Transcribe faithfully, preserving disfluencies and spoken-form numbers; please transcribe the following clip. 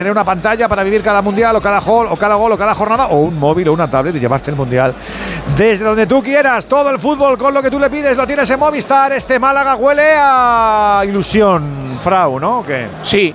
tener una pantalla para vivir cada mundial o cada gol o cada gol o cada jornada, o un móvil o una tablet y llevarte el mundial desde donde tú quieras. Todo el fútbol con lo que tú le pides lo tienes en Movistar. Este Málaga huele a ilusión, Frau, ¿no? ¿O qué? Sí,